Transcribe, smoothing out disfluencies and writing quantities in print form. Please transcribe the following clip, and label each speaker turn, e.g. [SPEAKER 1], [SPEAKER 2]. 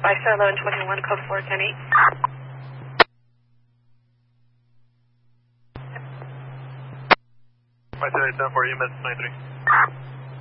[SPEAKER 1] Star 1121, code 4108.
[SPEAKER 2] Star 10 for EMS 93.